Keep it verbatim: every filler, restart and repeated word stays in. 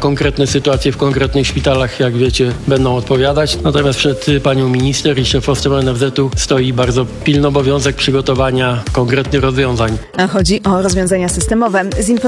konkretne sytuacje w konkretnych szpitalach, jak wiecie, będą odpowiadać. Natomiast przed panią minister i szefostwem N F Z-u stoi bardzo pilny obowiązek przygotowania konkretnych rozwiązań. A chodzi o rozwiązania systemowe. Z